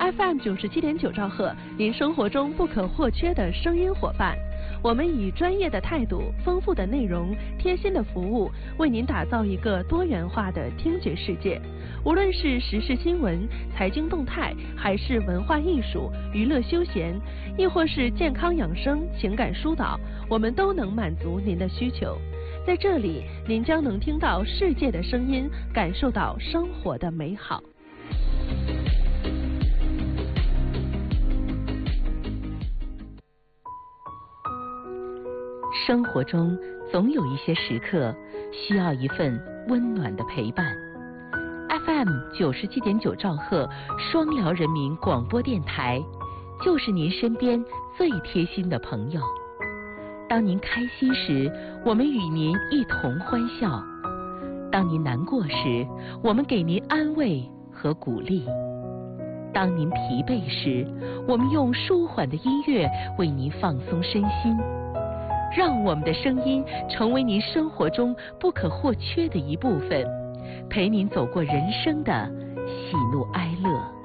FM97.9兆赫，您生活中不可或缺的声音伙伴。我们以专业的态度、丰富的内容、贴心的服务，为您打造一个多元化的听觉世界。无论是时事新闻、财经动态，还是文化艺术、娱乐休闲，亦或是健康养生、情感疏导，我们都能满足您的需求。在这里，您将能听到世界的声音，感受到生活的美好。 生活中总有一些时刻需要一份温暖的陪伴。FM97.9兆赫双辽人民广播电台，就是您身边最贴心的朋友。当您开心时，我们与您一同欢笑；当您难过时，我们给您安慰和鼓励；当您疲惫时，我们用舒缓的音乐为您放松身心。让我们的声音成为您生活中不可或缺的一部分，陪您走过人生的喜怒哀乐。